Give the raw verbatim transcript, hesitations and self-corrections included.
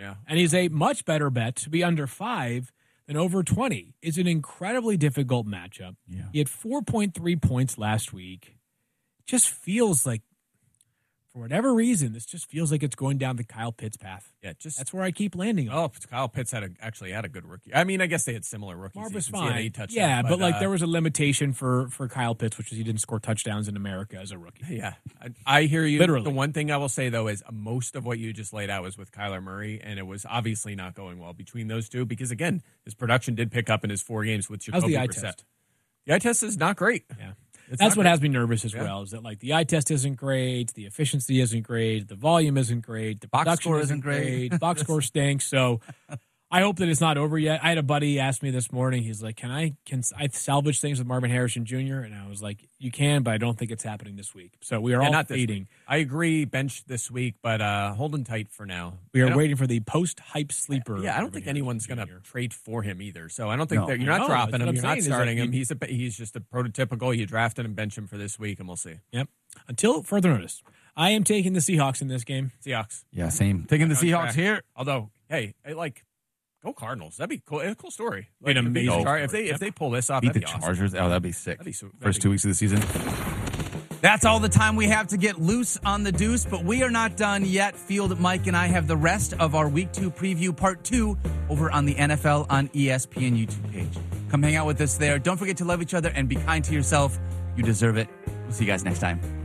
Yeah. And he's a much better bet to be under five than over twenty. It's an incredibly difficult matchup. Yeah. He had four point three points last week. Just feels like, for whatever reason, this just feels like it's going down the Kyle Pitts path. Yeah, just That's where I keep landing on. Oh, Kyle Pitts had a, actually had a good rookie. I mean, I guess they had similar rookie Marv was seasons. He had fine. eight touchdowns, Yeah, but, like uh, there was a limitation for, for Kyle Pitts, which was he didn't score touchdowns in America as a rookie. Yeah, I, I hear you. Literally. The one thing I will say, though, is most of what you just laid out was with Kyler Murray, and it was obviously not going well between those two because, again, his production did pick up in his four games with How's Jacoby the eye Brissett. test? The eye test is not great. Yeah. It's That's not what great. has me nervous as Yeah. well, is that like the eye test isn't great, the efficiency isn't great, the volume isn't great, the Box production score isn't isn't great. great, box score stinks. So I hope that it's not over yet. I had a buddy ask me this morning, he's like, can I can I salvage things with Marvin Harrison Junior? And I was like, you can, but I don't think it's happening this week. So we are Yeah, all not this fading. week. I agree, bench this week, but uh, holding tight for now. We I are don't- waiting for the post-hype sleeper. Yeah, I don't Marvin think Harrison anyone's going to Junior trade for him either. So I don't think No. that you're not No, dropping that's him. what You're I'm not saying is that starting him. you- He's a he's just a prototypical. You drafted and bench him for this week, and we'll see. Yep. Until further notice, I am taking the Seahawks in this game. Seahawks. Yeah, same. Taking the Back on Seahawks track. here. Although, hey, I like go Cardinals. That'd be cool. A cool story. An Like, if they- amazing Char- If story. they Yep. if they pull this off, Beat the that'd be awesome. Chargers. Oh, that'd be sick. That'd be so- that'd First be two weeks of the season. That's all the time we have to get loose on the deuce, but we are not done yet. Field Mike and I have the rest of our week two preview part two over on the N F L on E S P N YouTube page. Come hang out with us there. Don't forget to love each other and be kind to yourself. You deserve it. We'll see you guys next time.